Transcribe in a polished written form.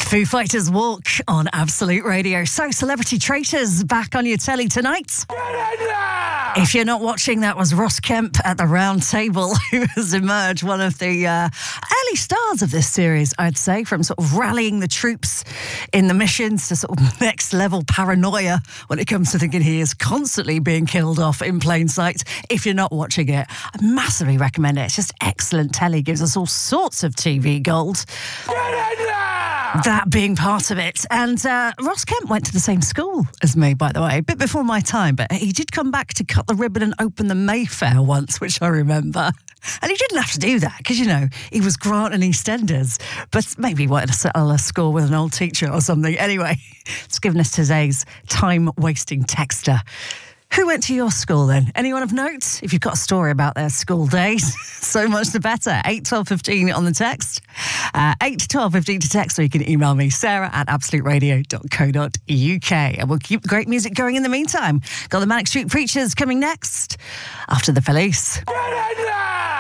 Foo Fighters Walk on Absolute Radio. So, Celebrity Traitors back on your telly tonight. If you're not watching, that was Ross Kemp at the round table, who has emerged one of the early stars of this series, I'd say, from sort of rallying the troops in the missions to sort of next level paranoia when it comes to thinking he is constantly being killed off in plain sight. If you're not watching it, I massively recommend it. It's just excellent telly, gives us all sorts of TV gold. That being part of it. And Ross Kemp went to the same school as me, by the way, a bit before my time, but he did come back to cut the ribbon and open the Mayfair once, which I remember. And he didn't have to do that because, you know, he was Grant and EastEnders, but maybe he wanted to settle a score with an old teacher or something. Anyway, it's given us today's time-wasting texter. Who went to your school then? Anyone of note? If you've got a story about their school days, so much the better. 8 12 15 on the text. 8 12 15 to text, or you can email me, sarah@absoluteradio.co.uk. And we'll keep great music going in the meantime. Got the Manic Street Preachers coming next after the police.